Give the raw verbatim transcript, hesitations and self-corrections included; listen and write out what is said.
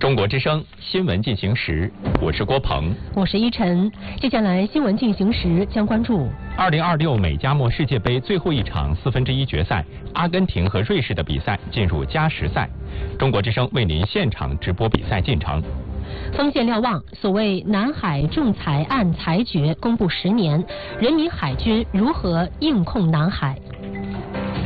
中国之声新闻进行时，我是郭鹏， 我是依晨。接下来新闻进行时将关注二零二六美加墨世界杯最后一场四分之一决赛，阿根廷和瑞士的比赛进入加时赛。中国之声为您现场直播比赛进程。 锋线瞭望，所谓南海仲裁案裁决公布十年，人民海军如何硬控南海？